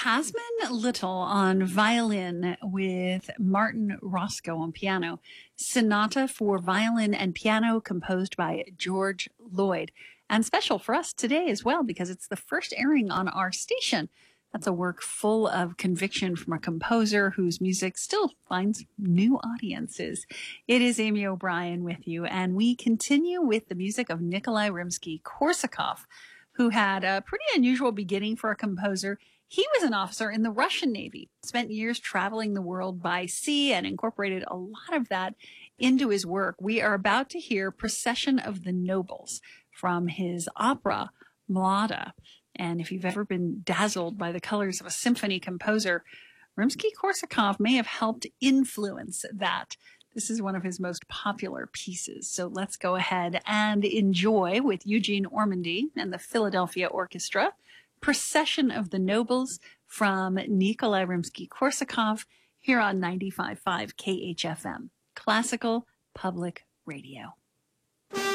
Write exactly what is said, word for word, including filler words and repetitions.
Hasman Little on violin with Martin Roscoe on piano. Sonata for violin and piano composed by George Lloyd. And special for us today as well because it's the first airing on our station. That's a work full of conviction from a composer whose music still finds new audiences. It is Amy O'Brien with you, and we continue with the music of Nikolai Rimsky-Korsakov, who had a pretty unusual beginning for a composer. He was an officer in the Russian Navy, spent years traveling the world by sea, and incorporated a lot of that into his work. We are about to hear Procession of the Nobles from his opera, Mlada. And if you've ever been dazzled by the colors of a symphony composer, Rimsky-Korsakov may have helped influence that. This is one of his most popular pieces. So let's go ahead and enjoy with Eugene Ormandy and the Philadelphia Orchestra, Procession of the Nobles from Nikolai Rimsky-Korsakov here on ninety-five point five K H F M, Classical Public Radio.